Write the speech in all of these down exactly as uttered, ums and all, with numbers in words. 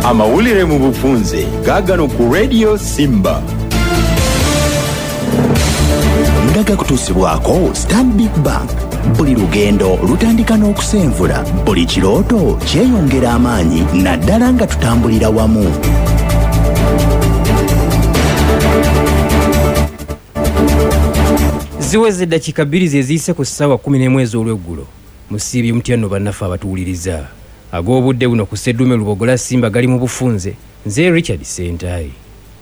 amawulire mu bufunze gaagano ku Radio Simba. Ndaga kutuusibwako Stanbic Bank. Buli lugendo lutandika n'okusenvula, buli kirooto kyeyongera amaanyi naddala nga tutambulira wamu. Ziweze dakika bbiri zeziyise ku ssaawa kumi n'emu ez'olweggulo. Musiibye mutyanno bannaffe abatuwuliriza. Ag'obudde buno ku Sseddume Lubogola Simba gali mu bufunze. Nze Richard Sentayi.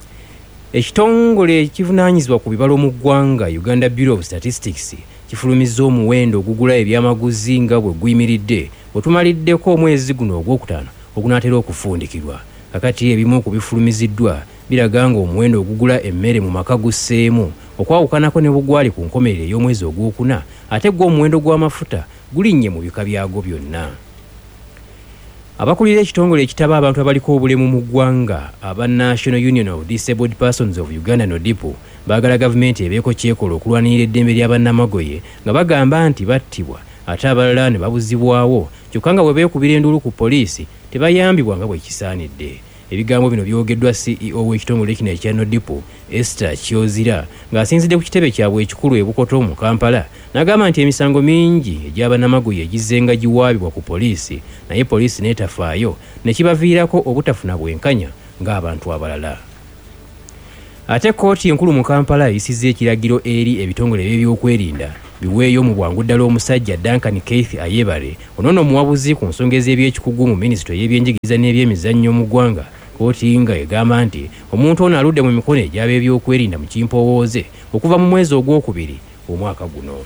Ekitongole ekivunaanyizibwa ku bibalo mu ggwanga Uganda Bureau of Statistics kifulumizza omuwendo ogugula ebyamaguzi nga bwe guyimiridde otumaliddeko omwezi guno ogwokutaano ogunaatera okufundikirwa. Kakati ebimu ku bifulumiziddwa biraga nga omuwendo ogugula emmere mu maka gusseemu okwawukanako ne bugwali ku nkomerero ey'omwezi ogwokuna ate gwo omuwendo gw'amafuta gulinnye mu bika byago byonna. Abakulira ekitongole ekitaba abantu abaliko obulemu mu ggwanga aba National Union of Disabled Persons of Uganda NODIPU baagala gavumenti ebeeko kyekola okulwanirira eddembe ly'abannamagoye nga bagamba nti battibwa ate abalala ne babuzibwawo kyokka nga bwe beekubira enduulu ku poliisi tebayambibwa nga bwe kisaanidde. Ebigambo bino byogeddwa C E O w'ekitongole kino ekya NODIPU Esther Kyozira ng'asinzidde ku kitebe kyabwe ekikulu e Bukoto mu Kampala n'agamba nti emisango mingi egy'abannamagoye egizzenga giwaabibwa ku poliisi naye poliisi n'etafaayo ne kibaviirako obutafuna bwenkanya ng'abantu abalala. Ate kkooti enkulu mu Kampala eyisizza ekiragiro eri ebitongole by'ebyokwerinda biweeyo mu bwangu ddala omusajja Duncan Keith Ayebare onono omuwabuzi ku nsonga ez'ebyekikugu mu minisitule y'ebyenjigiriza n'ebyemizannyo mu ggwanga. Kkooti nga egamba nti omuntu ono aludde mu mikono egy'ab'ebyokwerinda mu kimpowooze okuva mu mwezi ogwokubiri omwaka guno.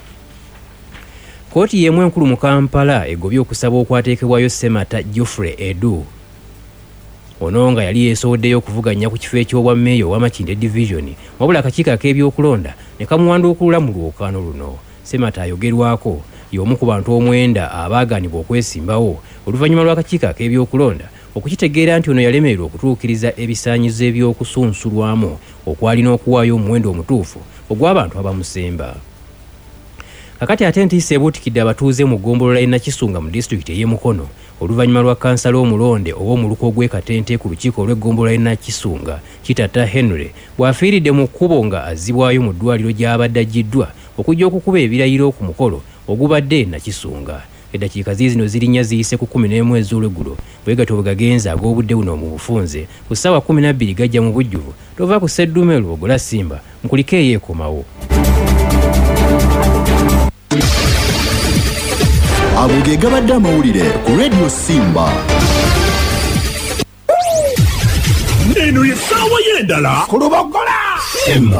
Kkooti y'emu enkulu mu Kampala egobye okusaba okwateekebwayo Semata Geoffrey Edu. Ono nga yali yeesowoddeyo okuvuganya ku kifo eky'obwammeeya ow'Amakindye Division wabula akakiiko ak'ebyokulonda ne kamuwanduukulula mu lwokaano luno. Semata ayogerwako y'omu ku bantu omwenda abaagaanibwa okwesimbawo oluvannyuma lw'akakiiko ak'ebyokulonda okukitegeera nti ono yalemererwa okutuukiriza ebisaanyizo eby'okusunsulwamu okwalina okuwaayo omuwendo omutuufu ogw'abantu abamusemba. Kakati ate ntiisa ebuutikidde abatuuze mu ggombolola y'e Nakisunga mu disitulikiti ey'e Mukono oluvannyuma lwa kansala omulonde ow'omuluka ogw'ekatente ku lukiiko olw'eggombolola y'e Nakisunga Kitata Henry bw'afiiridde mu kkubo nga azzibwayo mu ddwaliro gy'abadde aggiddwa okujja okukuba ebirayiro ku mukolo ogubadde Nakisunga. Eddakiika ziizino zirinnya ziyise ku kumi n'emu ez'olweggulo bwe gatyo bwe gagenza ag'obudde buno mu bufunze ku ssaawa kumi na bbiri gajja mu bujjuvu tova ku Sseddume Lubogola Simba mukuliko eyeekomawo. Ago ge gabadde amawulire ku Radio Simba. Eno ye ssaawa y'endala ku Lubogola Simba.